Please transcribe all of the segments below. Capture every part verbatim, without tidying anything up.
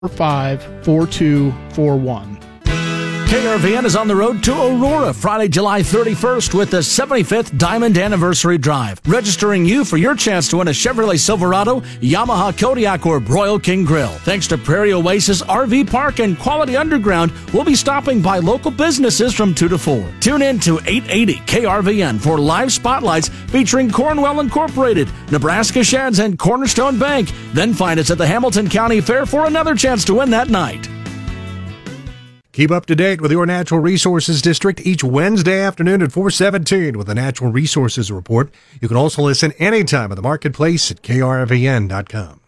five four two four one. K R V N is on the road to Aurora Friday, July thirty-first with the seventy-fifth Diamond Anniversary Drive, registering you for your chance to win a Chevrolet Silverado, Yamaha Kodiak, or Broil King Grill. Thanks to Prairie Oasis R V Park and Quality Underground, we'll be stopping by local businesses from two to four. Tune in to eight eighty K R V N for live spotlights featuring Cornwell Incorporated, Nebraska Sheds, and Cornerstone Bank. Then find us at the Hamilton County Fair for another chance to win that night. Keep up to date with your Natural Resources District each Wednesday afternoon at four seventeen with the Natural Resources Report. You can also listen anytime at the Marketplace at K R V N dot com.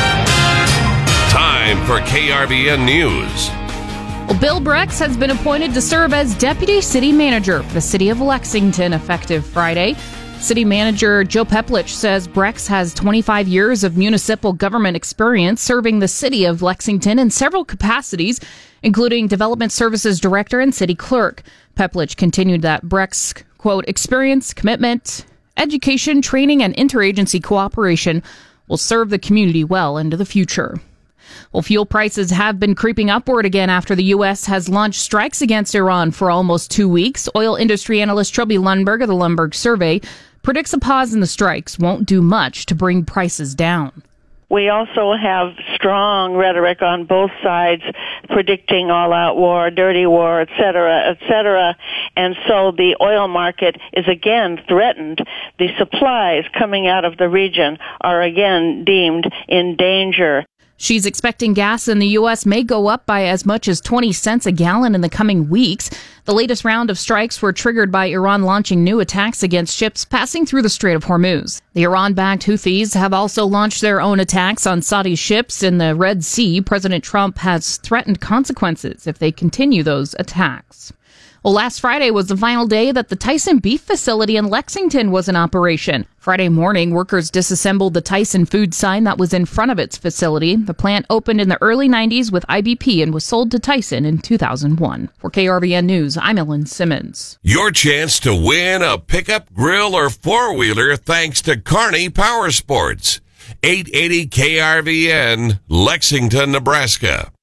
Time for K R V N News. Well, Bill Brex has been appointed to serve as Deputy City Manager for the City of Lexington effective Friday. City Manager Joe Peplich says Brex has twenty-five years of municipal government experience serving the City of Lexington in several capacities, including Development Services Director and City Clerk. Peplich continued that Brex, quote, experience, commitment, education, training, and interagency cooperation will serve the community well into the future. Well, fuel prices have been creeping upward again after the U S has launched strikes against Iran for almost two weeks. Oil industry analyst Trilby Lundberg of the Lundberg Survey predicts a pause in the strikes won't do much to bring prices down. We also have strong rhetoric on both sides predicting all-out war, dirty war, et cetera, et cetera. And so the oil market is again threatened. The supplies coming out of the region are again deemed in danger. She's expecting gas in the U S may go up by as much as twenty cents a gallon in the coming weeks. The latest round of strikes were triggered by Iran launching new attacks against ships passing through the Strait of Hormuz. The Iran-backed Houthis have also launched their own attacks on Saudi ships in the Red Sea. President Trump has threatened consequences if they continue those attacks. Well, last Friday was the final day that the Tyson beef facility in Lexington was in operation. Friday morning, workers disassembled the Tyson food sign that was in front of its facility. The plant opened in the early nineties with I B P and was sold to Tyson in two thousand one. For K R V N News, I'm Ellen Simmons. Your chance to win a pickup, grill, or four-wheeler thanks to Kearney Power Sports. eight eighty K R V N, Lexington, Nebraska.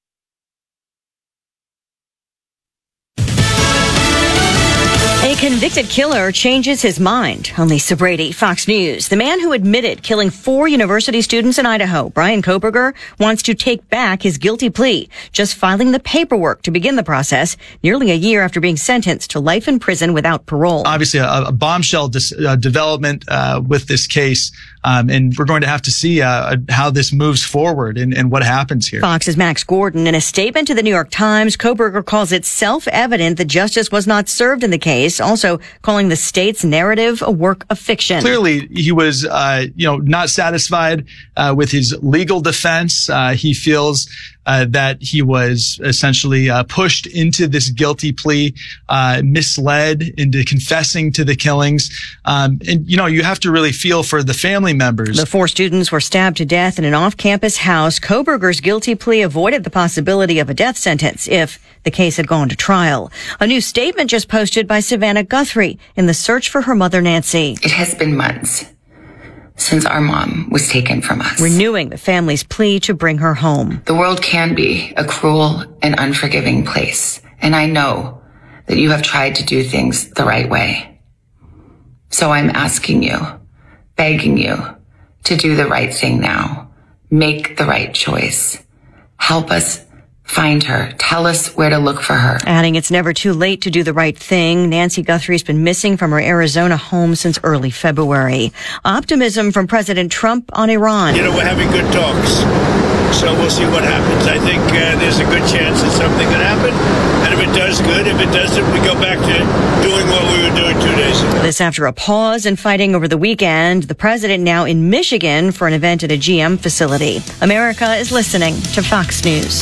A convicted killer changes his mind. I'm Lisa Brady, Fox News. The man who admitted killing four university students in Idaho, Brian Koberger, wants to take back his guilty plea, just filing the paperwork to begin the process nearly a year after being sentenced to life in prison without parole. Obviously, a, a bombshell dis, uh, development uh, with this case, um, and we're going to have to see uh, how this moves forward and, and what happens here. Fox's Max Gordon, in a statement to the New York Times, Koberger calls it self-evident that justice was not served in the case, also calling the state's narrative a work of fiction. Clearly, he was, uh, you know, not satisfied uh, with his legal defense. Uh, he feels uh, that he was essentially uh, pushed into this guilty plea, uh, misled into confessing to the killings. Um, and, you know, you have to really feel for the family members. The four students were stabbed to death in an off-campus house. Koberger's guilty plea avoided the possibility of a death sentence if the case had gone to trial. A new statement just posted by Savannah Guthrie in the search for her mother, Nancy. It has been months since our mom was taken from us. Renewing the family's plea to bring her home. The world can be a cruel and unforgiving place, and I know that you have tried to do things the right way. So I'm asking you, begging you, to do the right thing now. Make the right choice. Help us find her. Tell us where to look for her. Adding it's never too late to do the right thing. Nancy Guthrie's been missing from her Arizona home since early February. Optimism from President Trump on Iran. You know, we're having good talks, so we'll see what happens. I think uh, there's a good chance that something could happen, and if it does, good. If it doesn't, we go back to doing what we were doing two days ago. This after a pause in fighting over the weekend. The president now in Michigan for an event at a G M facility. America is listening to Fox News.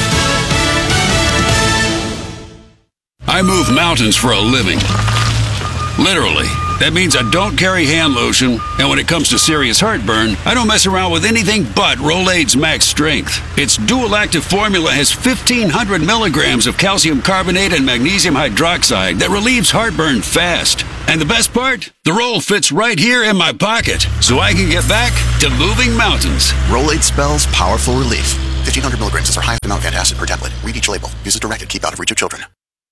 I move mountains for a living. Literally. That means I don't carry hand lotion, and when it comes to serious heartburn, I don't mess around with anything but Rolaids Max Strength. Its dual-active formula has fifteen hundred milligrams of calcium carbonate and magnesium hydroxide that relieves heartburn fast. And the best part? The roll fits right here in my pocket, so I can get back to moving mountains. Rolaids spells powerful relief. fifteen hundred milligrams is our highest amount of antacid per tablet. Read each label. Use as directed. Keep out of reach of children.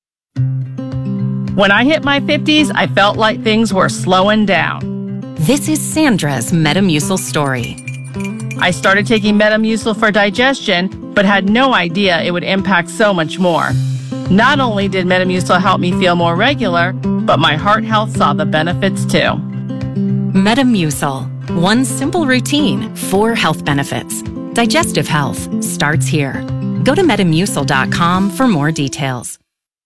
When I hit my fifties, I felt like things were slowing down. This is Sandra's Metamucil story. I started taking Metamucil for digestion, but had no idea it would impact so much more. Not only did Metamucil help me feel more regular, but my heart health saw the benefits too. Metamucil. One simple routine, four health benefits. Digestive health starts here. Go to metamucil dot com for more details.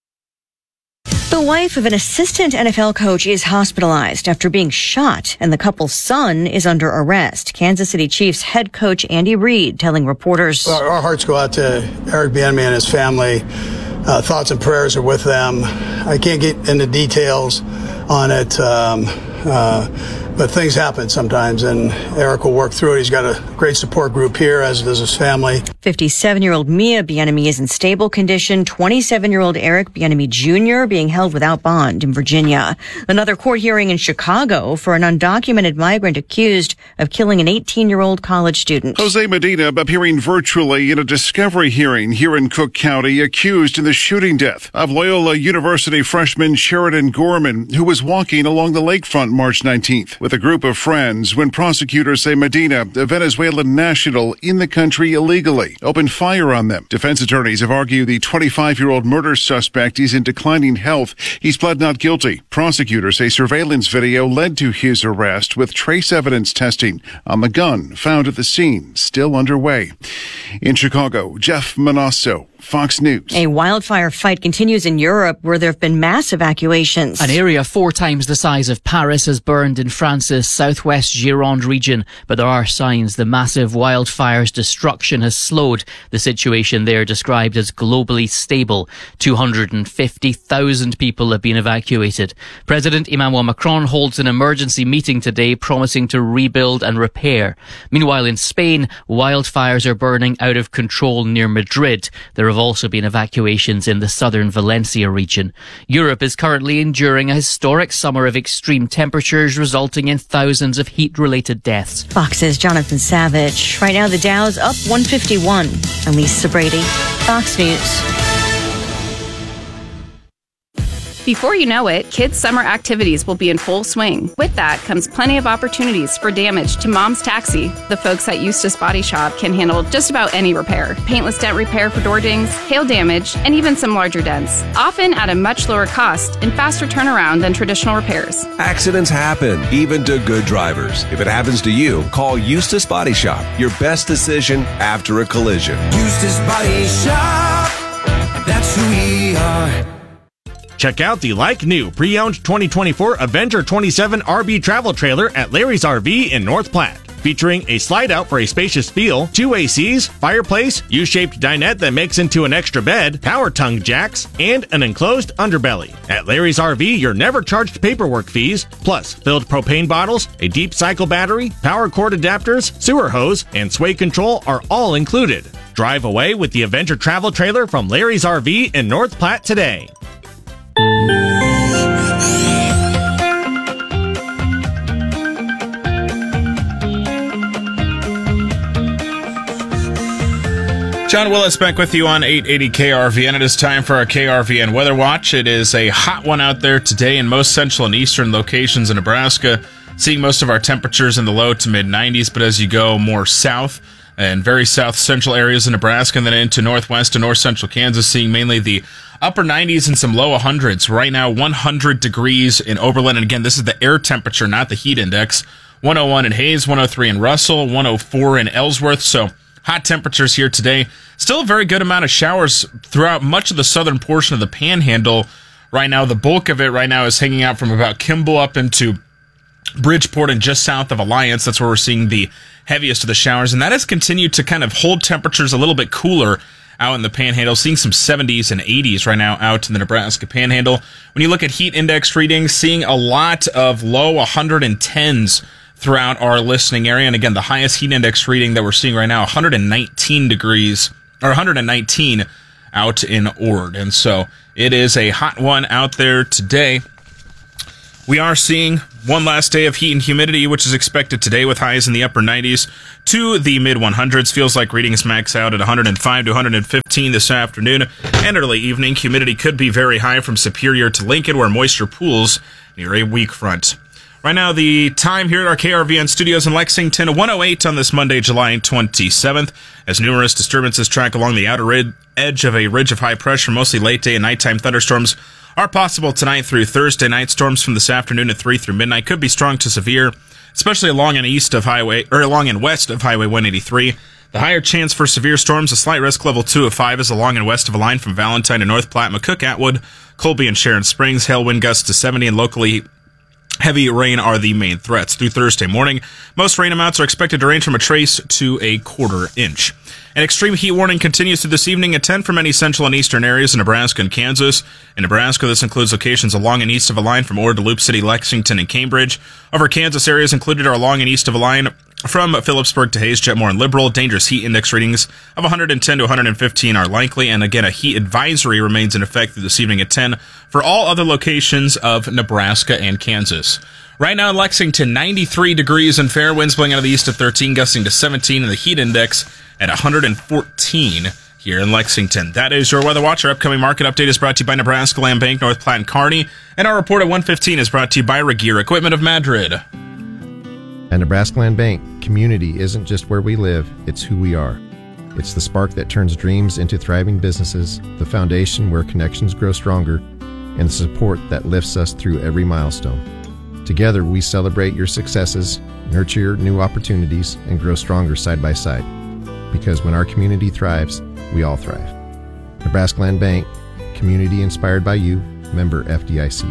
The wife of an assistant N F L coach is hospitalized after being shot, and the couple's son is under arrest. Kansas City Chiefs head coach Andy Reid telling reporters, Our, our hearts go out to Eric Bieniemy and his family. Uh, thoughts and prayers are with them. I can't get into details on it, um, uh, but things happen sometimes, and Eric will work through it. He's got a great support group here, as does his family. fifty-seven-year-old Mia Bieniemy is in stable condition. twenty-seven-year-old Eric Bieniemy Junior being held without bond in Virginia. Another court hearing in Chicago for an undocumented migrant accused of killing an eighteen-year-old college student. Jose Medina appearing virtually in a discovery hearing here in Cook County, accused in the shooting death of Loyola University freshman Sheridan Gorman, who was walking along the lakefront March nineteenth with a group of friends when prosecutors say Medina, a Venezuelan national in the country illegally, opened fire on them. Defense attorneys have argued the twenty-five-year-old murder suspect is in declining health. He's pled not guilty. Prosecutors say surveillance video led to his arrest, with trace evidence testing on the gun found at the scene still underway. In Chicago, Jeff Manasso, Fox News. A wildfire fight continues in Europe, where there have been mass evacuations. An area four times the size of Paris has burned in France's southwest Gironde region, but there are signs the massive wildfire's destruction has slowed. The situation there described as globally stable. two hundred fifty thousand people have been evacuated. President Emmanuel Macron holds an emergency meeting today, promising to rebuild and repair. Meanwhile, in Spain, wildfires are burning out of control near Madrid. There have also been evacuations in the southern Valencia region. Europe is currently enduring a historic summer of extreme temperatures, resulting in thousands of heat-related deaths. Fox's Jonathan Savage. Right now, the Dow's up one fifty-one. I'm Lisa Brady, Fox News. Before you know it, kids' summer activities will be in full swing. With that comes plenty of opportunities for damage to Mom's Taxi. The folks at Eustace Body Shop can handle just about any repair. Paintless dent repair for door dings, hail damage, and even some larger dents. Often at a much lower cost and faster turnaround than traditional repairs. Accidents happen, even to good drivers. If it happens to you, call Eustace Body Shop. Your best decision after a collision. Eustace Body Shop, that's who we are. Check out the like-new pre-owned twenty twenty-four Avenger twenty-seven R V travel trailer at Larry's R V in North Platte. Featuring a slide-out for a spacious feel, two A Cs, fireplace, U-shaped dinette that makes into an extra bed, power tongue jacks, and an enclosed underbelly. At Larry's R V, you're never charged paperwork fees, plus filled propane bottles, a deep cycle battery, power cord adapters, sewer hose, and sway control are all included. Drive away with the Avenger travel trailer from Larry's R V in North Platte today. John Willis back with you on eight eighty K R V N. It is time for our K R V N Weather Watch. It is a hot one out there today in most central and eastern locations in Nebraska. Seeing most of our temperatures in the low to mid nineties, but as you go more south and very south central areas in Nebraska and then into northwest and north central Kansas, seeing mainly the upper nineties and some low hundreds. Right now, one hundred degrees in Oberlin. And again, this is the air temperature, not the heat index. one oh one in Hayes, one oh three in Russell, one oh four in Ellsworth. So hot temperatures here today. Still a very good amount of showers throughout much of the southern portion of the Panhandle. Right now, the bulk of it right now is hanging out from about Kimball up into Bridgeport and just south of Alliance. That's where we're seeing the heaviest of the showers. And that has continued to kind of hold temperatures a little bit cooler out in the Panhandle, seeing some seventies and eighties right now out in the Nebraska Panhandle. When you look at heat index readings, seeing a lot of low one hundred tens throughout our listening area. And again, the highest heat index reading that we're seeing right now, one hundred nineteen degrees, or one hundred nineteen out in Ord. And so it is a hot one out there today. We are seeing one last day of heat and humidity, which is expected today with highs in the upper nineties to the mid hundreds. Feels like readings max out at one hundred five to one hundred fifteen this afternoon and early evening. Humidity could be very high from Superior to Lincoln, where moisture pools near a weak front. Right now, the time here at our K R V N studios in Lexington, one oh eight on this Monday, July twenty-seventh, as numerous disturbances track along the outer rid- edge of a ridge of high pressure. Mostly late day and nighttime thunderstorms are possible tonight through Thursday night. Storms from this afternoon at three through midnight could be strong to severe, especially along and east of highway, or along and west of Highway one eighty-three. The higher chance for severe storms, a slight risk level two of five, is along and west of a line from Valentine to North Platte, McCook, Atwood, Colby, and Sharon Springs. Hail wind gusts to seventy, and locally heavy rain are the main threats. Through Thursday morning, most rain amounts are expected to range from a trace to a quarter inch. An extreme heat warning continues through this evening at ten for many central and eastern areas in Nebraska and Kansas. In Nebraska, this includes locations along and east of a line from Ord to Loop City, Lexington, and Cambridge. Over Kansas, areas included are along and east of a line from Phillipsburg to Hayes, Jetmore, and Liberal. Dangerous heat index readings of one hundred ten to one hundred fifteen are likely, and again, a heat advisory remains in effect through this evening at ten for all other locations of Nebraska and Kansas. Right now in Lexington, ninety-three degrees and fair winds blowing out of the east at thirteen, gusting to seventeen, and the heat index at one hundred fourteen here in Lexington. That is your Weather Watch. Our upcoming market update is brought to you by Nebraska Land Bank, North Platte, and Kearney, and our report at one fifteen is brought to you by Regeer Equipment of Madrid. At Nebraska Land Bank, community isn't just where we live, it's who we are. It's the spark that turns dreams into thriving businesses, the foundation where connections grow stronger, and the support that lifts us through every milestone. Together, we celebrate your successes, nurture new opportunities, and grow stronger side by side. Because when our community thrives, we all thrive. Nebraska Land Bank, community inspired by you, member F D I C.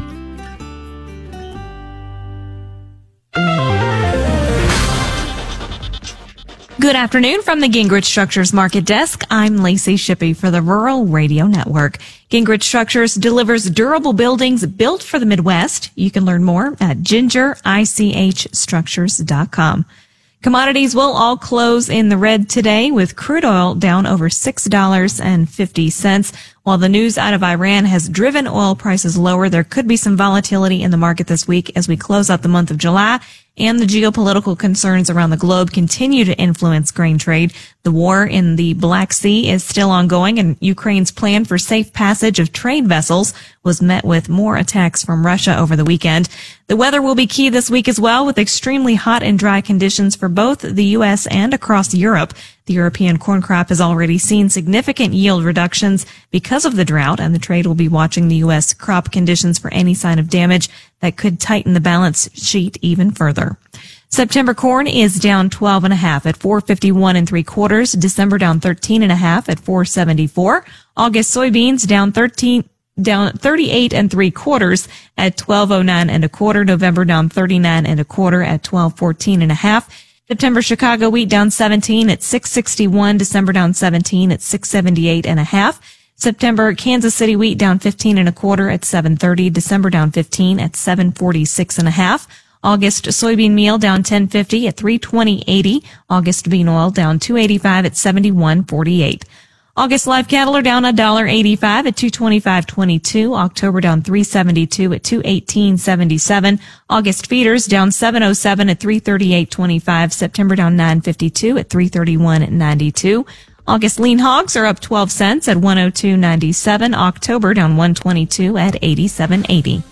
Good afternoon from the Gingrich Structures Market Desk. I'm Lacey Shippey for the Rural Radio Network. Gingrich Structures delivers durable buildings built for the Midwest. You can learn more at ginger ich structures dot com. Commodities will all close in the red today, with crude oil down over six dollars and fifty cents. While the news out of Iran has driven oil prices lower, there could be some volatility in the market this week as we close out the month of July, and the geopolitical concerns around the globe continue to influence grain trade. The war in the Black Sea is still ongoing, and Ukraine's plan for safe passage of trade vessels was met with more attacks from Russia over the weekend. The weather will be key this week as well, with extremely hot and dry conditions for both the U S and across Europe. The European corn crop has already seen significant yield reductions because of the drought, and the trade will be watching the U S crop conditions for any sign of damage that could tighten the balance sheet even further. September corn is down twelve and a half at four fifty-one and three quarters. December down thirteen and a half at four seventy-four. August soybeans down thirteen, down thirty-eight and three quarters at twelve oh nine and a quarter. November down thirty-nine and a quarter at twelve fourteen and a half. September Chicago wheat down seventeen at six sixty-one. December down seventeen at six seventy-eight and a half. September Kansas City wheat down fifteen and a quarter at seven thirty. December down fifteen at seven forty-six and a half. August soybean meal down ten fifty at three twenty eighty. August bean oil down two eighty-five at seventy-one forty-eight. August live cattle are down one dollar eighty-five at two twenty-five twenty-two. October down three seventy-two at two eighteen seventy-seven. August feeders down seven oh seven at three thirty-eight twenty-five. September down nine fifty-two at three thirty-one ninety-two. August lean hogs are up twelve cents at one oh two ninety-seven. October down one twenty-two at eighty-seven eighty.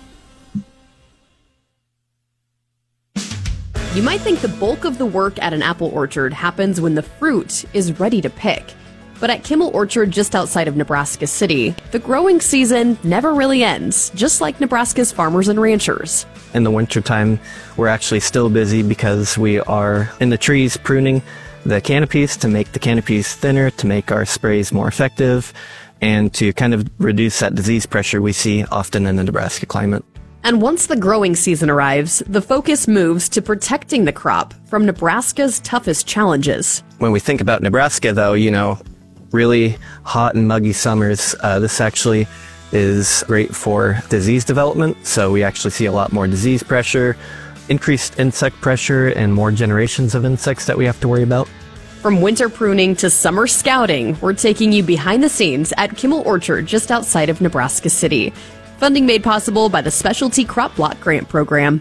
You might think the bulk of the work at an apple orchard happens when the fruit is ready to pick. But at Kimmel Orchard just outside of Nebraska City, the growing season never really ends, just like Nebraska's farmers and ranchers. In the wintertime, we're actually still busy because we are in the trees pruning the canopies to make the canopies thinner, to make our sprays more effective, and to kind of reduce that disease pressure we see often in the Nebraska climate. And once the growing season arrives, the focus moves to protecting the crop from Nebraska's toughest challenges. When we think about Nebraska, though, you know, really hot and muggy summers, uh, this actually is great for disease development. So we actually see a lot more disease pressure, increased insect pressure, and more generations of insects that we have to worry about. From winter pruning to summer scouting, we're taking you behind the scenes at Kimmel Orchard just outside of Nebraska City. Funding made possible by the Specialty Crop Block Grant Program.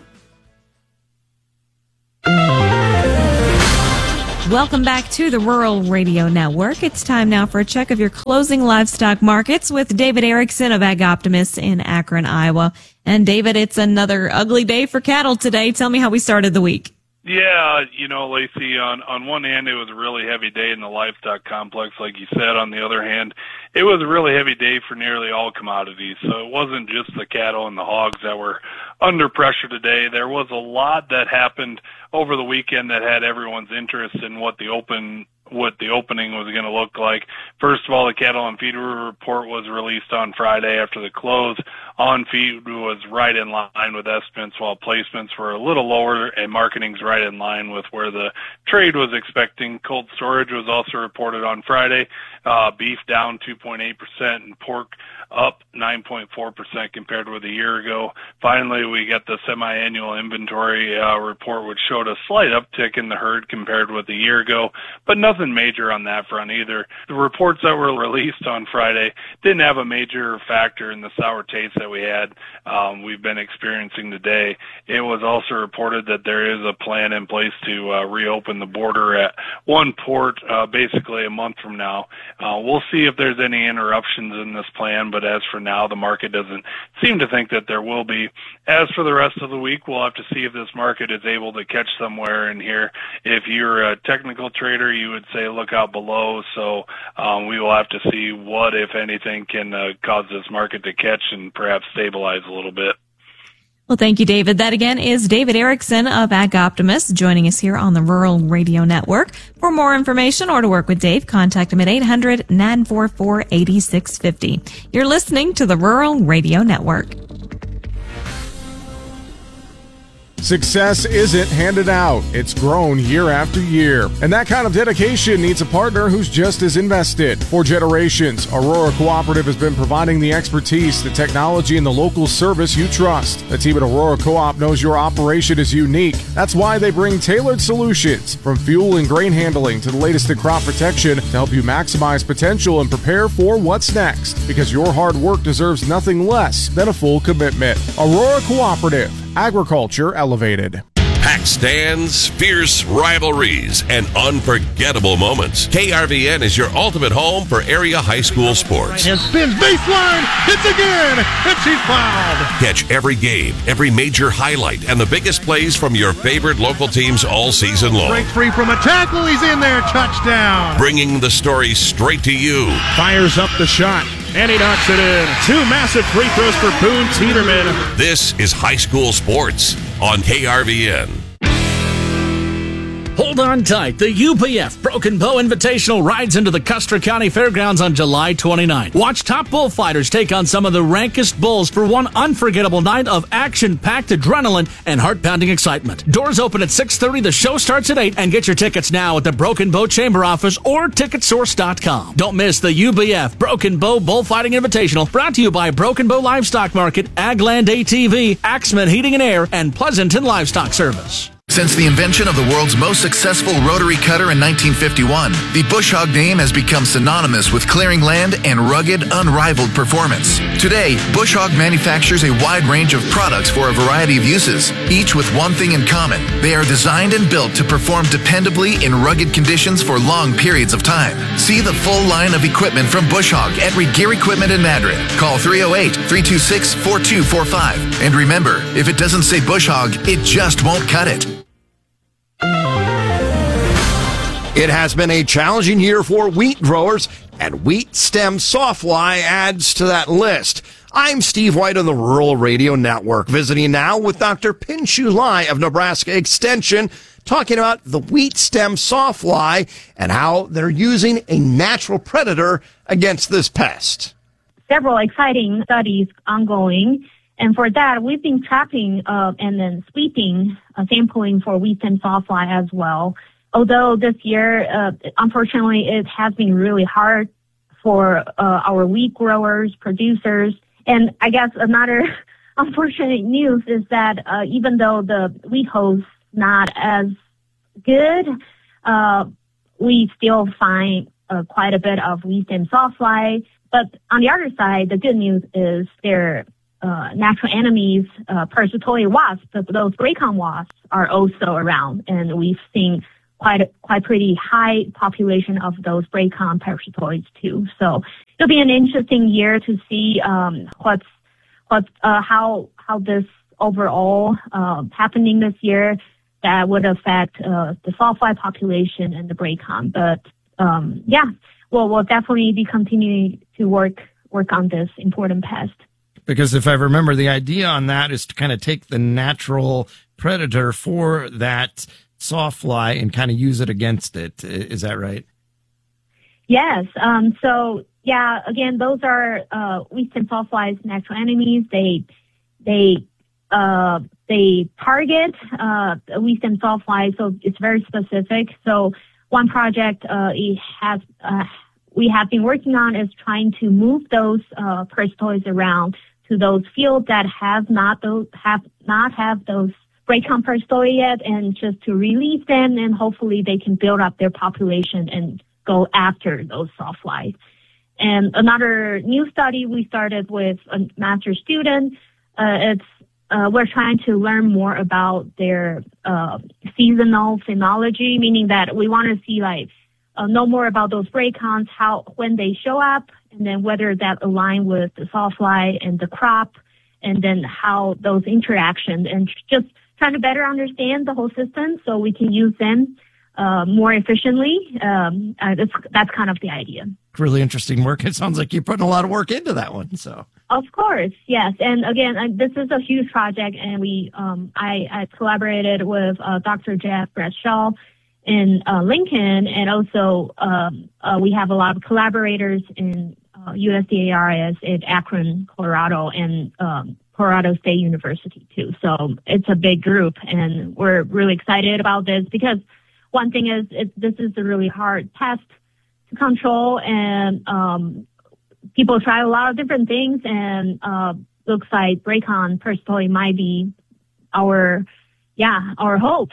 Welcome back to the Rural Radio Network. It's time now for a check of your closing livestock markets with David Erickson of Ag Optimist in Akron, Iowa. And David, it's another ugly day for cattle today. Tell me how we started the week. Yeah, you know, Lacey, on, on one hand, it was a really heavy day in the livestock complex, like you said. On the other hand, it was a really heavy day for nearly all commodities. So it wasn't just the cattle and the hogs that were under pressure today. There was a lot that happened over the weekend that had everyone's interest in what the open what the opening was going to look like. First of all, the cattle and feed report was released on Friday after the close. On feed was right in line with estimates, while placements were a little lower, and marketing's right in line with where the trade was expecting. Cold storage was also reported on Friday. Uh, beef down two point eight percent and pork up nine point four percent compared with a year ago. Finally, we got the semi-annual inventory uh, report, which showed a slight uptick in the herd compared with a year ago, but nothing major on that front either. The reports that were released on Friday didn't have a major factor in the sour taste that we had um, we've been experiencing today. It was also reported that there is a plan in place to uh, reopen the border at one port uh, basically a month from now. Uh, we'll see if there's any interruptions in this plan, but as for now, the market doesn't seem to think that there will be. As for the rest of the week, we'll have to see if this market is able to catch somewhere in here. If you're a technical trader, you would say look out below. So um, we will have to see what, if anything, can uh, cause this market to catch and perhaps stabilize a little bit. Well, thank you, David. That again is David Erickson of Ag Optimist joining us here on the Rural Radio Network. For more information or to work with Dave, contact him at eight hundred, nine four four, eight six five zero. You're listening to the Rural Radio Network. Success isn't handed out, it's grown year after year. And that kind of dedication needs a partner who's just as invested. For generations, Aurora Cooperative has been providing the expertise, the technology, and the local service you trust. The team at Aurora Co-op knows your operation is unique. That's why they bring tailored solutions, from fuel and grain handling to the latest in crop protection, to help you maximize potential and prepare for what's next. Because your hard work deserves nothing less than a full commitment. Aurora Cooperative. Agriculture elevated. Pack stands, fierce rivalries, and unforgettable moments. K R V N is your ultimate home for area high school sports. And spins baseline, hits again, and she's fouled. Catch every game, every major highlight, and the biggest plays from your favorite local teams all season long. Breaks free from a tackle, he's in there, touchdown. Bringing the story straight to you. Fires up the shot. And he knocks it in. Two massive free throws for Boone Teeterman. This is high school sports on K R V N. Hold on tight. The U P F Broken Bow Invitational rides into the Custer County Fairgrounds on July twenty-ninth. Watch top bullfighters take on some of the rankest bulls for one unforgettable night of action-packed adrenaline and heart-pounding excitement. Doors open at six thirty. The show starts at eight. And get your tickets now at the Broken Bow Chamber office or ticket source dot com. Don't miss the U B F Broken Bow Bullfighting Invitational, brought to you by Broken Bow Livestock Market, Agland A T V, Axman Heating and Air, and Pleasanton Livestock Service. Since the invention of the world's most successful rotary cutter in nineteen fifty-one, the Bush Hog name has become synonymous with clearing land and rugged, unrivaled performance. Today, Bush Hog manufactures a wide range of products for a variety of uses, each with one thing in common. They are designed and built to perform dependably in rugged conditions for long periods of time. See the full line of equipment from Bush Hog at Regear Equipment in Madrid. Call three oh eight, three two six, four two four five. And remember, if it doesn't say Bush Hog, it just won't cut it. It has been a challenging year for wheat growers, and wheat stem sawfly adds to that list. I'm Steve White on the Rural Radio Network, visiting now with Doctor Pinshu Lai of Nebraska Extension, talking about the wheat stem sawfly and how they're using a natural predator against this pest. Several exciting studies ongoing. And for that, we've been trapping uh, and then sweeping, uh, sampling for wheat stem sawfly as well. Although this year, uh, unfortunately, it has been really hard for uh, our wheat growers, producers. And I guess another unfortunate news is that uh, even though the wheat hull's not as good, uh, we still find uh, quite a bit of wheat stem sawfly. But on the other side, the good news is they're uh, natural enemies, uh, Parasitoid wasps, those Bracon wasps are also around, and we've seen quite a, quite pretty high population of those Bracon parasitoids too. So it'll be an interesting year to see um, what's what's uh, how how this overall uh, happening this year that would affect uh, the sawfly population and the Bracon. But um, yeah, well, we'll definitely be continuing to work work on this important pest. Because if I remember, the idea on that is to kind of take the natural predator for that sawfly and kind of use it against it. Is that right? Yes. Um, so yeah, again, those are uh, wheatstem sawflies' natural enemies. They they uh, they target uh, wheatstem sawflies, so it's very specific. So one project uh, it has uh, we have been working on is trying to move those uh, parasitoids around to those fields that have not those have not have those Bracon parasitoid yet, and just to release them, and hopefully they can build up their population and go after those sawflies. And another new study we started with a master's student, uh, it's uh, we're trying to learn more about their uh, seasonal phenology, meaning that we want to see like uh, know more about those Bracons, how when they show up, and then whether that align with the sawfly and the crop, and then how those interactions, and just trying to better understand the whole system so we can use them uh, more efficiently. Um, uh, that's, that's kind of the idea. Really interesting work. It sounds like you're putting a lot of work into that one. So, of course, yes. And again, uh, this is a huge project, and we um, I, I collaborated with uh, Doctor Jeff Bradshaw in uh, Lincoln, and also um, uh, we have a lot of collaborators in uh, U S D A R S at Akron, Colorado, and um, Colorado State University too. So it's a big group, and we're really excited about this because one thing is it, this is a really hard pest to control, and um, people try a lot of different things, and uh, looks like Bracon parasitoid might be our yeah our hope.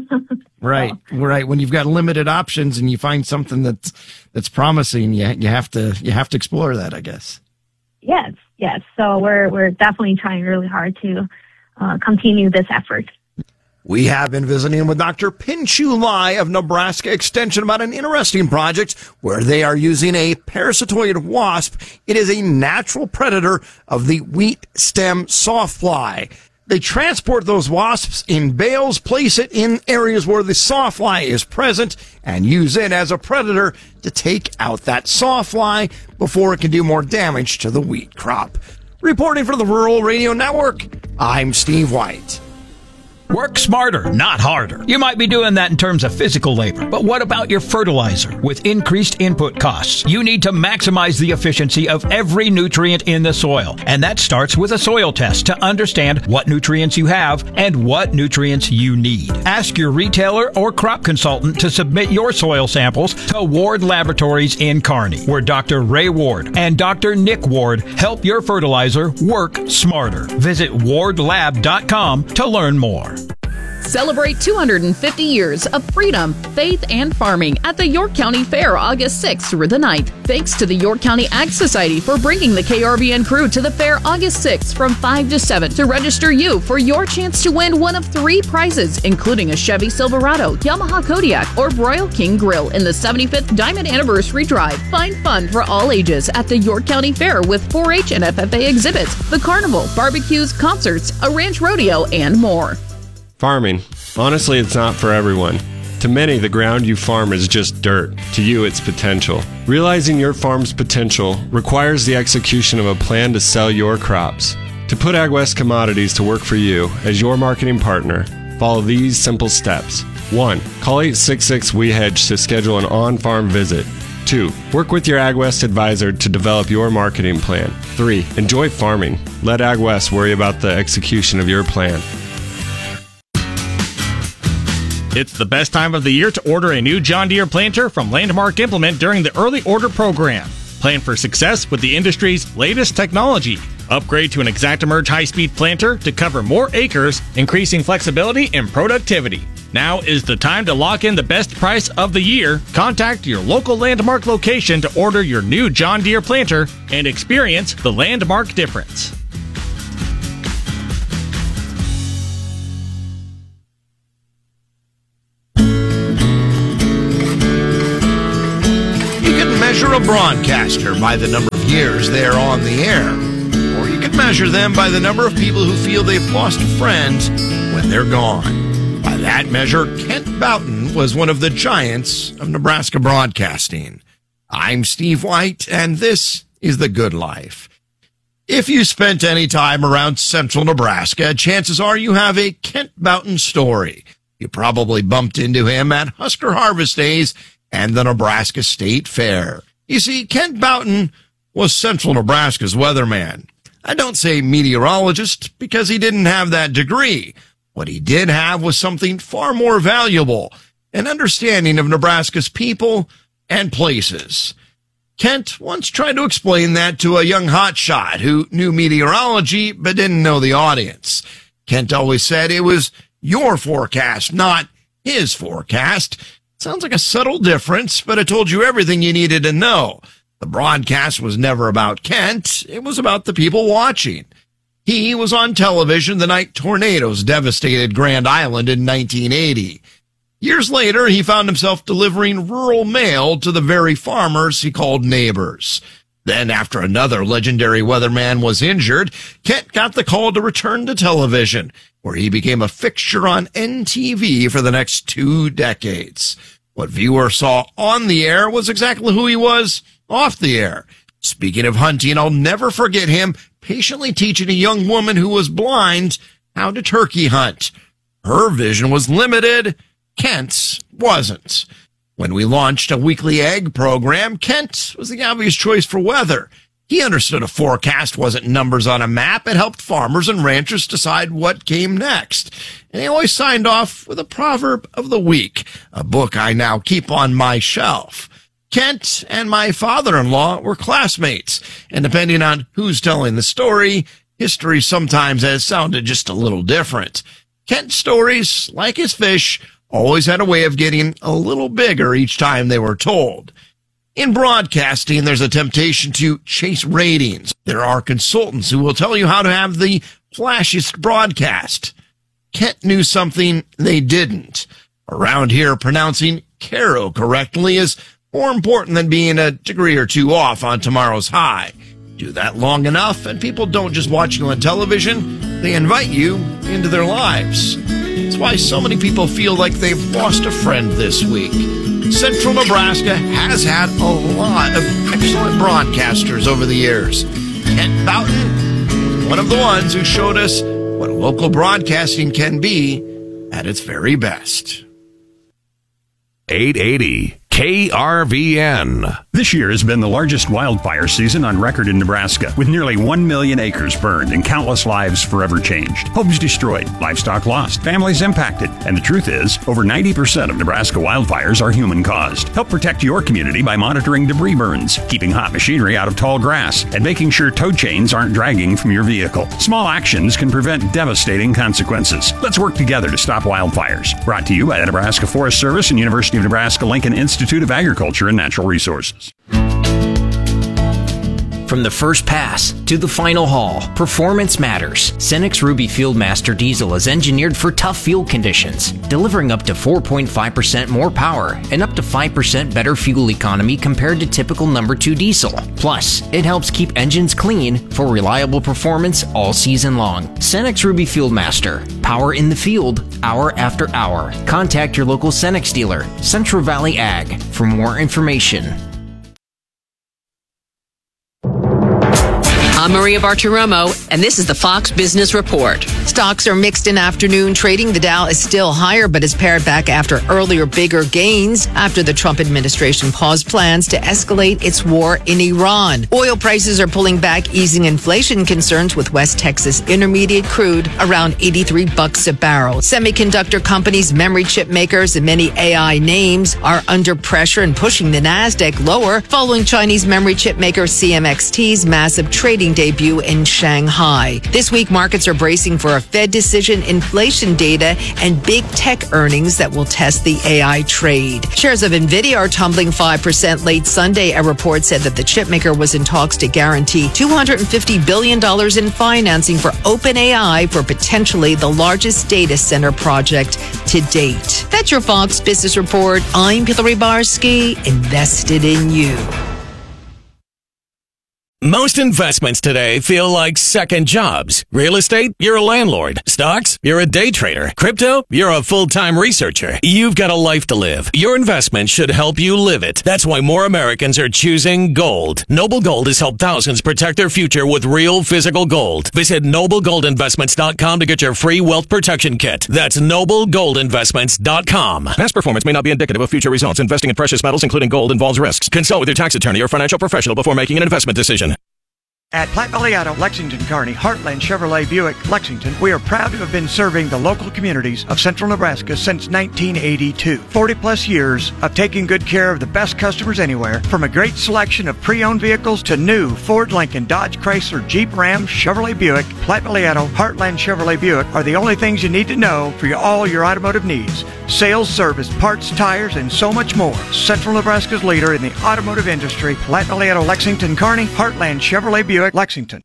Right, so. Right. When you've got limited options and you find something that's that's promising, you you have to you have to explore that, I guess. Yes, yes. So we're we're definitely trying really hard to uh, continue this effort. We have been visiting with Doctor Pinshu Lai of Nebraska Extension about an interesting project where they are using a parasitoid wasp. It is a natural predator of the wheat stem sawfly. They transport those wasps in bales, place it in areas where the sawfly is present, and use it as a predator to take out that sawfly before it can do more damage to the wheat crop. Reporting for the Rural Radio Network, I'm Steve White. Work smarter, not harder. You might be doing that in terms of physical labor, but what about your fertilizer? With increased input costs, you need to maximize the efficiency of every nutrient in the soil. And that starts with a soil test to understand what nutrients you have and what nutrients you need. Ask your retailer or crop consultant to submit your soil samples to Ward Laboratories in Kearney, where Doctor Ray Ward and Doctor Nick Ward help your fertilizer work smarter. Visit ward lab dot com to learn more. Celebrate two hundred fifty years of freedom, faith, and farming at the York County Fair August sixth through the ninth. Thanks to the York County Ag Society for bringing the K R V N crew to the fair August sixth from five to seven to register you for your chance to win one of three prizes, including a Chevy Silverado, Yamaha Kodiak, or Broil King Grill in the seventy-fifth Diamond Anniversary Drive. Find fun for all ages at the York County Fair with four H and F F A exhibits, the carnival, barbecues, concerts, a ranch rodeo, and more. Farming. Honestly, it's not for everyone. To many, the ground you farm is just dirt. To you, it's potential. Realizing your farm's potential requires the execution of a plan to sell your crops. To put AgWest Commodities to work for you as your marketing partner, follow these simple steps. one. Call eight six six W E hedge to schedule an on-farm visit. two. Work with your AgWest advisor to develop your marketing plan. three. Enjoy farming. Let AgWest worry about the execution of your plan. It's the best time of the year to order a new John Deere planter from Landmark Implement during the early order program. Plan for success with the industry's latest technology. Upgrade to an ExactEmerge high-speed planter to cover more acres, increasing flexibility and productivity. Now is the time to lock in the best price of the year. Contact your local Landmark location to order your new John Deere planter and experience the Landmark difference. broadcaster by the number of years they're on the air, or you can measure them by the number of people who feel they've lost a friend when they're gone. By that measure, Kent Boughton was one of the giants of Nebraska broadcasting. I'm Steve White, and this is The Good Life. If you spent any time around central Nebraska, chances are you have a Kent Boughton story. You probably bumped into him at Husker Harvest Days and the Nebraska State Fair. You see, Kent Boughton was central Nebraska's weatherman. I don't say meteorologist because he didn't have that degree. What he did have was something far more valuable, an understanding of Nebraska's people and places. Kent once tried to explain that to a young hotshot who knew meteorology but didn't know the audience. Kent always said it was your forecast, not his forecast. Sounds like a subtle difference, but it told you everything you needed to know. The broadcast was never about Kent. It was about the people watching. He was on television the night tornadoes devastated Grand Island in nineteen eighty. Years later, he found himself delivering rural mail to the very farmers he called neighbors. Then, after another legendary weatherman was injured, Kent got the call to return to television, where he became a fixture on N T V for the next two decades. What viewers saw on the air was exactly who he was off the air. Speaking of hunting, I'll never forget him patiently teaching a young woman who was blind how to turkey hunt. Her vision was limited. Kent's wasn't. When we launched a weekly egg program, Kent was the obvious choice for weather. He understood a forecast wasn't numbers on a map. It helped farmers and ranchers decide what came next. And he always signed off with a proverb of the week, a book I now keep on my shelf. Kent and my father-in-law were classmates, and depending on who's telling the story, history sometimes has sounded just a little different. Kent's stories, like his fish, always had a way of getting a little bigger each time they were told. In broadcasting, there's a temptation to chase ratings. There are consultants who will tell you how to have the flashiest broadcast. Kent knew something they didn't. Around here, pronouncing Caro correctly is more important than being a degree or two off on tomorrow's high. Do that long enough, and people don't just watch you on television, they invite you into their lives. That's why so many people feel like they've lost a friend this week. Central Nebraska has had a lot of excellent broadcasters over the years. Kent Boughton, one of the ones who showed us what local broadcasting can be at its very best. eight eighty K R V N. This year has been the largest wildfire season on record in Nebraska, with nearly one million acres burned and countless lives forever changed. Homes destroyed, livestock lost, families impacted. And the truth is, over ninety percent of Nebraska wildfires are human-caused. Help protect your community by monitoring debris burns, keeping hot machinery out of tall grass, and making sure tow chains aren't dragging from your vehicle. Small actions can prevent devastating consequences. Let's work together to stop wildfires. Brought to you by the Nebraska Forest Service and University of Nebraska-Lincoln Institute of Agriculture and Natural Resources. From the first pass to the final haul, performance matters. Cenex Ruby Fieldmaster Diesel is engineered for tough field conditions, delivering up to four point five percent more power and up to five percent better fuel economy compared to typical number two diesel. Plus, it helps keep engines clean for reliable performance all season long. Cenex Ruby Fieldmaster, power in the field, hour after hour. Contact your local Cenex dealer, Central Valley Ag, for more information. I'm Maria Bartiromo, and this is the Fox Business Report. Stocks are mixed in afternoon trading. The Dow is still higher, but is pared back after earlier bigger gains after the Trump administration paused plans to escalate its war in Iran. Oil prices are pulling back, easing inflation concerns with West Texas Intermediate crude around eighty-three bucks a barrel. Semiconductor companies, memory chip makers, and many A I names are under pressure and pushing the Nasdaq lower following Chinese memory chip maker C M X T's massive trading debut in Shanghai. This week, markets are bracing for a Fed decision, inflation data, and big tech earnings that will test the A I trade. Shares of NVIDIA are tumbling five percent late Sunday. A report said that the chipmaker was in talks to guarantee two hundred fifty billion dollars in financing for OpenAI for potentially the largest data center project to date. That's your Fox Business Report. I'm Hillary Barsky, invested in you. Most investments today feel like second jobs. Real estate, you're a landlord. Stocks, you're a day trader. Crypto, you're a full-time researcher. You've got a life to live. Your investment should help you live it. That's why more Americans are choosing gold. Noble Gold has helped thousands protect their future with real physical gold. Visit noble gold investments dot com to get your free wealth protection kit. That's noble gold investments dot com. Past performance may not be indicative of future results. Investing in precious metals, including gold, involves risks. Consult with your tax attorney or financial professional before making an investment decision. At Platte Valley Auto, Lexington, Kearney, Heartland Chevrolet Buick, Lexington, we are proud to have been serving the local communities of central Nebraska since nineteen eighty-two. forty plus years of taking good care of the best customers anywhere, from a great selection of pre-owned vehicles to new Ford, Lincoln, Dodge, Chrysler, Jeep, Ram, Chevrolet Buick. Platte Valley Auto, Heartland Chevrolet Buick are the only things you need to know for your, all your automotive needs. Sales, service, parts, tires, and so much more. Central Nebraska's leader in the automotive industry, Platte Valley Auto, Lexington, Kearney, Heartland Chevrolet Buick, Lexington.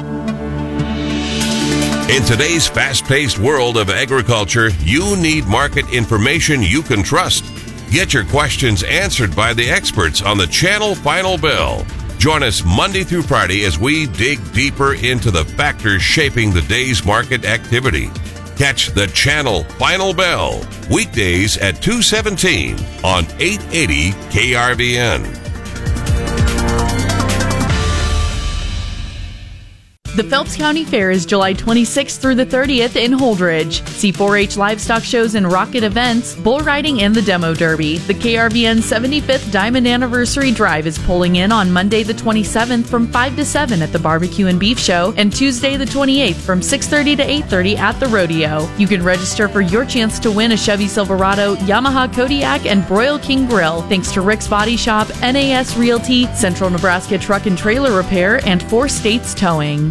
In today's fast-paced world of agriculture, you need market information you can trust. Get your questions answered by the experts on the Channel Final Bell. Join us Monday through Friday as we dig deeper into the factors shaping the day's market activity. Catch the Channel Final Bell weekdays at two seventeen on eight eighty K R V N. The Phelps County Fair is July twenty-sixth through the thirtieth in Holdridge. See four H livestock shows and rocket events, bull riding, and the Demo Derby. The K R V N seventy-fifth Diamond Anniversary Drive is pulling in on Monday the twenty-seventh from five to seven at the Barbecue and Beef Show and Tuesday the twenty-eighth from six thirty to eight thirty at the Rodeo. You can register for your chance to win a Chevy Silverado, Yamaha Kodiak, and Broil King Grill thanks to Rick's Body Shop, N A S Realty, Central Nebraska Truck and Trailer Repair, and Four States Towing.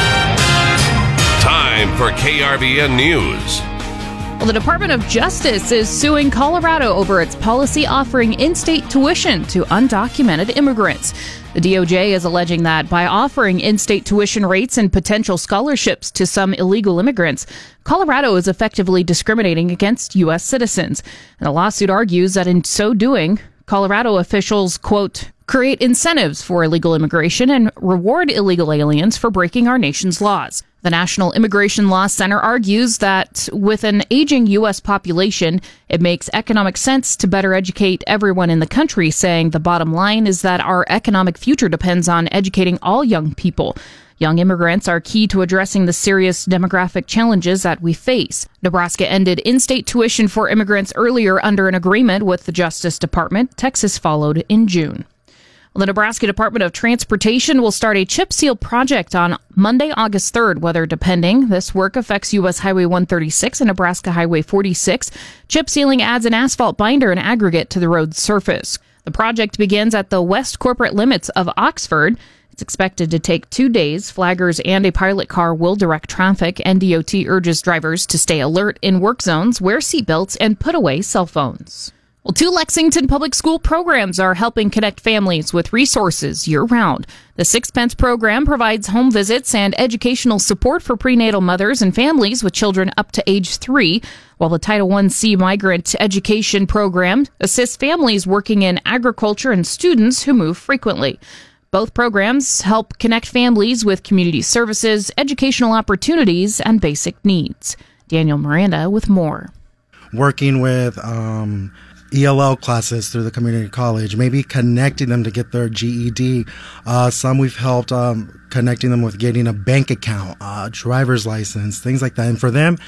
Time for K R V N News. Well, the Department of Justice is suing Colorado over its policy offering in-state tuition to undocumented immigrants. The D O J is alleging that by offering in-state tuition rates and potential scholarships to some illegal immigrants, Colorado is effectively discriminating against U S citizens. And the lawsuit argues that in so doing, Colorado officials, quote, create incentives for illegal immigration and reward illegal aliens for breaking our nation's laws. The National Immigration Law Center argues that with an aging U S population, it makes economic sense to better educate everyone in the country, saying the bottom line is that our economic future depends on educating all young people. Young immigrants are key to addressing the serious demographic challenges that we face. Nebraska ended in-state tuition for immigrants earlier under an agreement with the Justice Department. Texas followed in June. The Nebraska Department of Transportation will start a chip seal project on Monday, August third, weather depending. This work affects U S Highway one thirty-six and Nebraska Highway forty-six. Chip sealing adds an asphalt binder and aggregate to the road's surface. The project begins at the west corporate limits of Oxford. It's expected to take two days. Flaggers and a pilot car will direct traffic. N D O T urges drivers to stay alert in work zones, wear seatbelts, and put away cell phones. Well, two Lexington public school programs are helping connect families with resources year-round. The Sixpence program provides home visits and educational support for prenatal mothers and families with children up to age three, while the Title one C migrant education program assists families working in agriculture and students who move frequently. Both programs help connect families with community services, educational opportunities, and basic needs. Daniel Miranda with more. Working with um E L L classes through the community college, maybe connecting them to get their G E D. Uh, some we've helped um, connecting them with getting a bank account, uh, driver's license, things like that. And for them,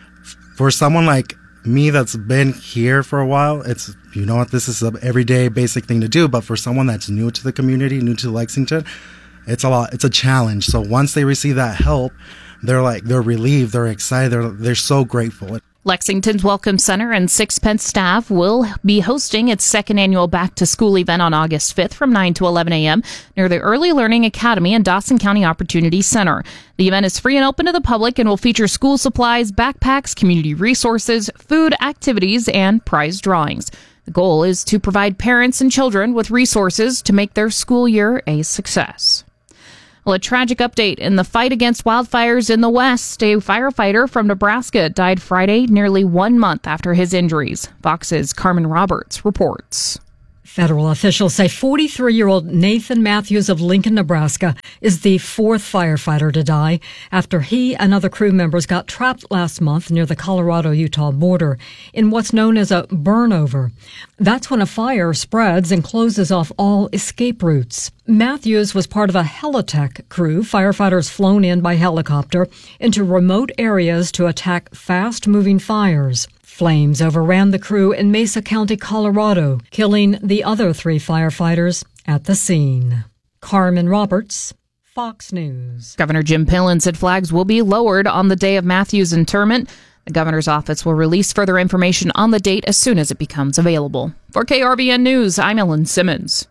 for someone like me that's been here for a while, it's, you know what, this is an everyday basic thing to do. But for someone that's new to the community, new to Lexington, it's a lot, it's a challenge. So once they receive that help, they're like, they're relieved, they're excited, they're, they're so grateful. Lexington's Welcome Center and Sixpence staff will be hosting its second annual Back to School event on August fifth from nine to eleven a.m. near the Early Learning Academy and Dawson County Opportunity Center. The event is free and open to the public and will feature school supplies, backpacks, community resources, food, activities, and prize drawings. The goal is to provide parents and children with resources to make their school year a success. Well, a tragic update in the fight against wildfires in the West. A firefighter from Nebraska died Friday, nearly one month after his injuries. Fox's Carmen Roberts reports. Federal officials say forty-three-year-old Nathan Matthews of Lincoln, Nebraska, is the fourth firefighter to die after he and other crew members got trapped last month near the Colorado-Utah border in what's known as a burnover. That's when a fire spreads and closes off all escape routes. Matthews was part of a Helitech crew, firefighters flown in by helicopter into remote areas to attack fast-moving fires. Flames overran the crew in Mesa County, Colorado, killing the other three firefighters at the scene. Carmen Roberts, Fox News. Governor Jim Pillen said flags will be lowered on the day of Matthews' interment. The governor's office will release further information on the date as soon as it becomes available. For K R V N News, I'm Ellen Simmons.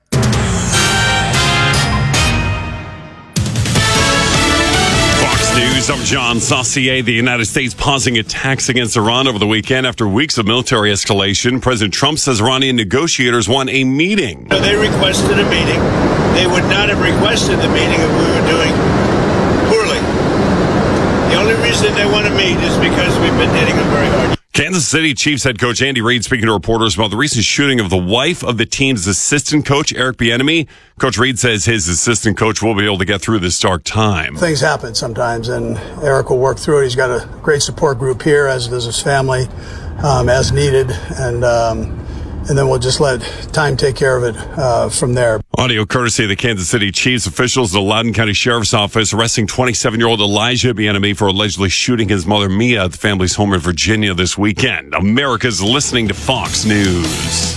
News. I'm John Saucier. The United States pausing attacks against Iran over the weekend after weeks of military escalation. President Trump says Iranian negotiators want a meeting. They requested a meeting. They would not have requested the meeting if we were doing poorly. The only reason they want to meet is because we've been hitting them very hard. Kansas City Chiefs head coach Andy Reid speaking to reporters about the recent shooting of the wife of the team's assistant coach, Eric Bieniemy. Coach Reid says his assistant coach will be able to get through this dark time. Things happen sometimes, and Eric will work through it. He's got a great support group here, as does his family, um, as needed, and um, and then we'll just let time take care of it uh, from there. Audio courtesy of the Kansas City Chiefs. Officials at the Loudoun County Sheriff's Office arresting twenty-seven-year-old Elijah Bieniemy for allegedly shooting his mother Mia at the family's home in Virginia this weekend. America's listening to Fox News.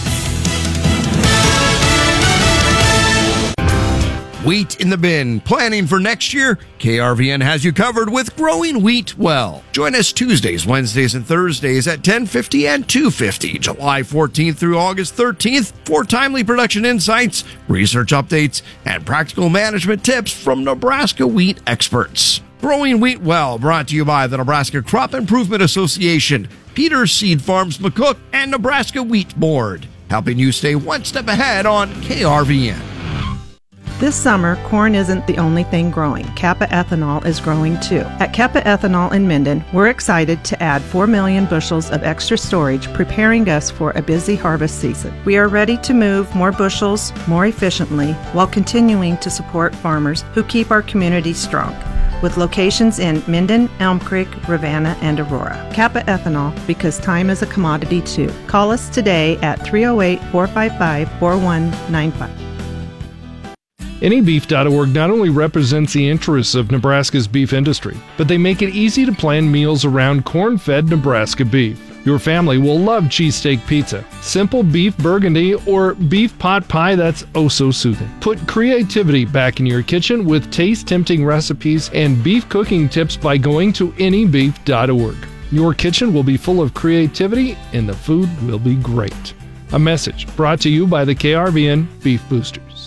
Wheat in the bin. Planning for next year? K R V N has you covered with Growing Wheat Well. Join us Tuesdays, Wednesdays, and Thursdays at ten fifty and two fifty, July fourteenth through August thirteenth for timely production insights, research updates, and practical management tips from Nebraska wheat experts. Growing Wheat Well, brought to you by the Nebraska Crop Improvement Association, Peters Seed Farms McCook, and Nebraska Wheat Board, helping you stay one step ahead on K R V N. This summer, corn isn't the only thing growing. Kappa Ethanol is growing too. At Kappa Ethanol in Minden, we're excited to add four million bushels of extra storage, preparing us for a busy harvest season. We are ready to move more bushels more efficiently while continuing to support farmers who keep our community strong. With locations in Minden, Elm Creek, Ravenna, and Aurora. Kappa Ethanol, because time is a commodity too. Call us today at three oh eight, four five five, four one nine five. Any Beef dot org not only represents the interests of Nebraska's beef industry, but they make it easy to plan meals around corn-fed Nebraska beef. Your family will love cheesesteak pizza, simple beef burgundy, or beef pot pie that's oh so soothing. Put creativity back in your kitchen with taste-tempting recipes and beef cooking tips by going to any beef dot org. Your kitchen will be full of creativity and the food will be great. A message brought to you by the K R V N Beef Boosters.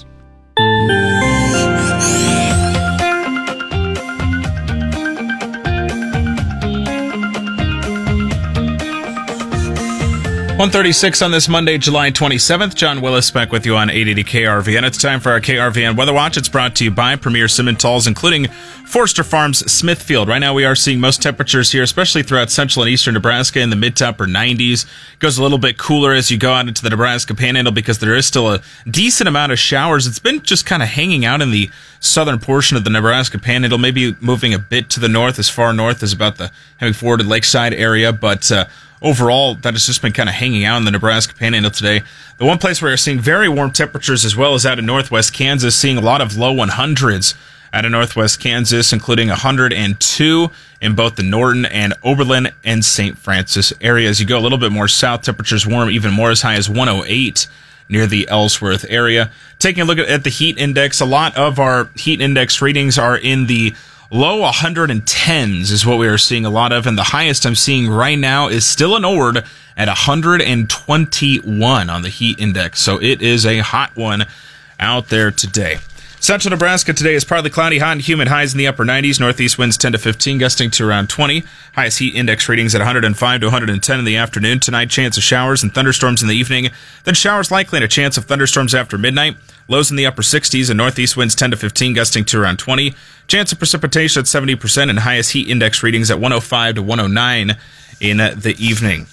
one thirty-six on this Monday, July twenty-seventh. John Willis back with you on eight eighty K R V N. It's time for our K R V N Weather Watch. It's brought to you by Premier Simmentals, including Forster Farms Smithfield. Right now we are seeing most temperatures here, especially throughout central and eastern Nebraska, in the mid to upper nineties. It goes a little bit cooler as you go out into the Nebraska Panhandle because there is still a decent amount of showers. It's been just kind of hanging out in the southern portion of the Nebraska Panhandle, maybe moving a bit to the north, as far north as about the Hemingford and Lakeside area, but uh, overall, that has just been kind of hanging out in the Nebraska Panhandle today. The one place where we're seeing very warm temperatures as well is out in northwest Kansas, seeing a lot of low hundreds out of northwest Kansas, including one hundred two in both the Norton and Oberlin and Saint Francis areas. You go a little bit more south, temperatures warm even more, as high as one oh eight near the Ellsworth area. Taking a look at the heat index, a lot of our heat index readings are in the low one hundred tens is what we are seeing a lot of, and the highest I'm seeing right now is still in Ord at one hundred twenty-one on the heat index. So it is a hot one out there today. Central Nebraska today is partly cloudy, hot and humid, highs in the upper nineties. Northeast winds ten to fifteen, gusting to around twenty. Highest heat index readings at one hundred five to one hundred ten in the afternoon. Tonight, chance of showers and thunderstorms in the evening. Then showers likely and a chance of thunderstorms after midnight. Lows in the upper sixties and northeast winds ten to fifteen, gusting to around twenty. Chance of precipitation at seventy percent and highest heat index readings at one oh five to one oh nine in the evening.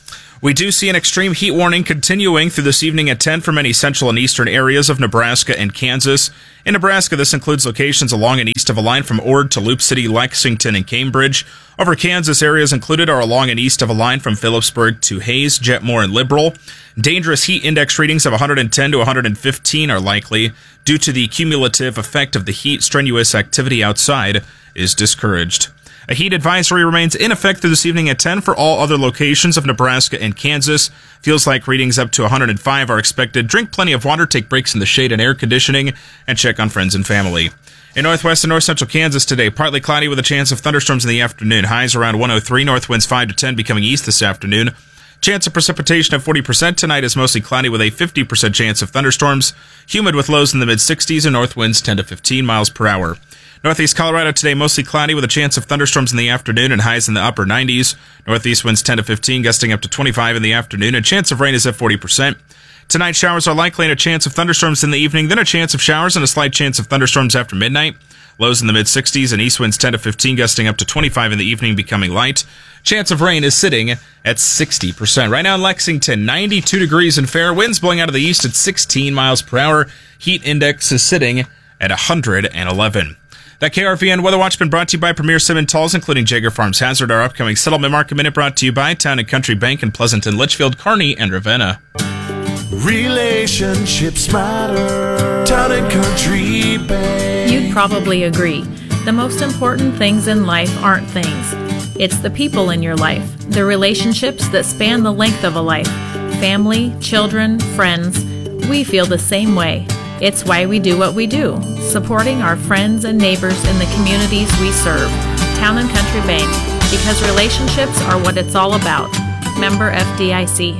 We do see an extreme heat warning continuing through this evening at ten for many central and eastern areas of Nebraska and Kansas. In Nebraska, this includes locations along and east of a line from Ord to Loop City, Lexington, and Cambridge. Over Kansas, areas included are along and east of a line from Phillipsburg to Hayes, Jetmore, and Liberal. Dangerous heat index readings of one hundred ten to one hundred fifteen are likely. Due to the cumulative effect of the heat, strenuous activity outside is discouraged. A heat advisory remains in effect through this evening at ten for all other locations of Nebraska and Kansas. Feels like readings up to one hundred five are expected. Drink plenty of water, take breaks in the shade and air conditioning, and check on friends and family. In northwest and north central Kansas today, partly cloudy with a chance of thunderstorms in the afternoon. Highs around one oh three, north winds five to ten, becoming east this afternoon. Chance of precipitation of forty percent tonight is mostly cloudy with a fifty percent chance of thunderstorms. Humid with lows in the mid sixties and north winds ten to fifteen miles per hour. Northeast Colorado today, mostly cloudy with a chance of thunderstorms in the afternoon and highs in the upper nineties. Northeast winds ten to fifteen, gusting up to twenty-five in the afternoon, and chance of rain is at forty percent. Tonight, showers are likely and a chance of thunderstorms in the evening, then a chance of showers and a slight chance of thunderstorms after midnight. Lows in the mid sixties and east winds ten to fifteen, gusting up to twenty-five in the evening, becoming light. Chance of rain is sitting at sixty percent. Right now in Lexington, ninety-two degrees and fair. Winds blowing out of the east at sixteen miles per hour. Heat index is sitting at one hundred eleven. That K R V N Weather Watch been brought to you by Premier Simmentals, including Jager Farms Hazard. Our upcoming Settlement Market Minute brought to you by Town and Country Bank in Pleasanton, Litchfield, Kearney, and Ravenna. Relationships matter. Town and Country Bank. You'd probably agree. The most important things in life aren't things. It's the people in your life, the relationships that span the length of a life. Family, children, friends. We feel the same way. It's why we do what we do, supporting our friends and neighbors in the communities we serve. Town and Country Bank, because relationships are what it's all about. Member F D I C.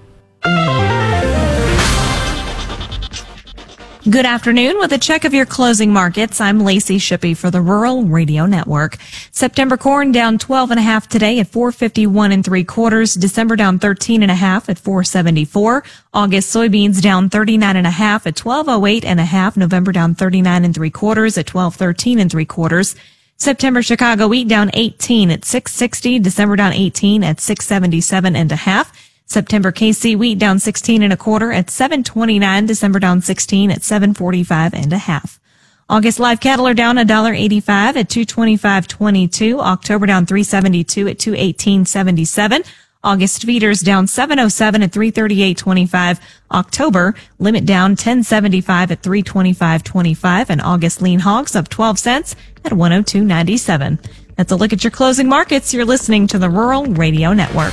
Good afternoon. With a check of your closing markets, I'm Lacey Shippey for the Rural Radio Network. September corn down twelve and a half today at four fifty-one and three quarters. December down thirteen and a half at four seventy-four. August soybeans down thirty-nine and a half at twelve oh eight and a half. November down thirty-nine and three quarters at twelve thirteen and three quarters. September Chicago wheat down eighteen at six sixty. December down eighteen at six seventy-seven and a half. September K C wheat down sixteen and a quarter at seven twenty-nine. December down sixteen at seven forty-five and a half. August live cattle are down one dollar eighty-five at two twenty-five twenty-two. October down three seventy-two at two eighteen seventy-seven. August feeders down seven oh seven at three thirty-eight twenty-five. October limit down ten seventy-five at three twenty-five twenty-five. And August lean hogs up twelve cents at one oh two ninety-seven. That's a look at your closing markets. You're listening to the Rural Radio Network.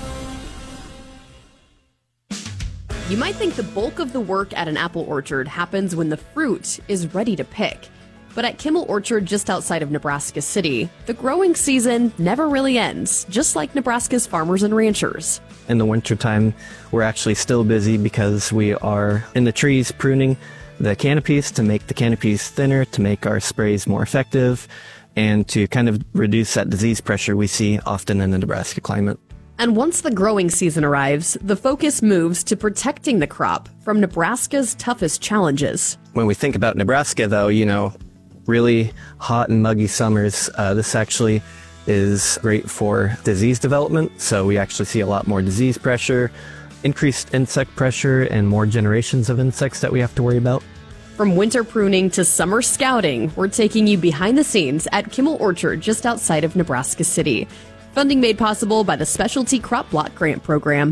You might think the bulk of the work at an apple orchard happens when the fruit is ready to pick. But at Kimmel Orchard just outside of Nebraska City, the growing season never really ends, just like Nebraska's farmers and ranchers. In the wintertime, we're actually still busy because we are in the trees pruning the canopies to make the canopies thinner, to make our sprays more effective, and to kind of reduce that disease pressure we see often in the Nebraska climate. And once the growing season arrives, the focus moves to protecting the crop from Nebraska's toughest challenges. When we think about Nebraska, though, you know, really hot and muggy summers, uh, this actually is great for disease development. So we actually see a lot more disease pressure, increased insect pressure, and more generations of insects that we have to worry about. From winter pruning to summer scouting, we're taking you behind the scenes at Kimmel Orchard just outside of Nebraska City. Funding made possible by the Specialty Crop Block Grant Program.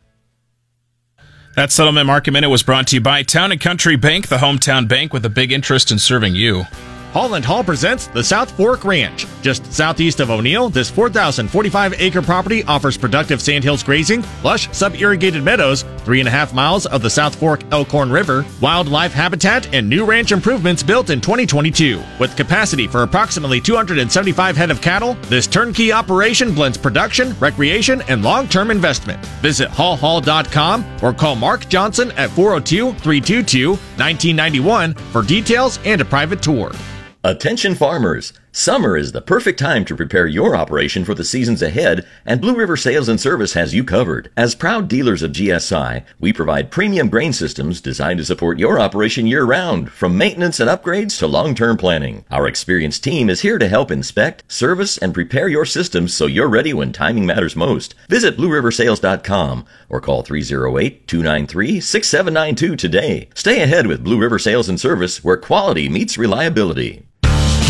That Settlement Market Minute was brought to you by Town and Country Bank, the hometown bank with a big interest in serving you. Holland Hall presents the South Fork Ranch. Just southeast of O'Neill, this four thousand forty-five acre property offers productive sandhills grazing, lush sub-irrigated meadows, three and a half miles of the South Fork Elkhorn River, wildlife habitat, and new ranch improvements built in twenty twenty-two. With capacity for approximately two hundred seventy-five head of cattle, this turnkey operation blends production, recreation, and long-term investment. Visit hall hall dot com or call Mark Johnson at four oh two, three two two, one nine nine one for details and a private tour. Attention farmers, Summer is the perfect time to prepare your operation for the seasons ahead, and Blue River Sales and Service has you covered. As proud dealers of G S I, we provide premium grain systems designed to support your operation year-round, from maintenance and upgrades to long-term planning. Our experienced team is here to help inspect, service, and prepare your systems so you're ready when timing matters most. Visit blue river sales dot com or call three oh eight, two nine three, six seven nine two today. Stay ahead with Blue River Sales and Service, where quality meets reliability.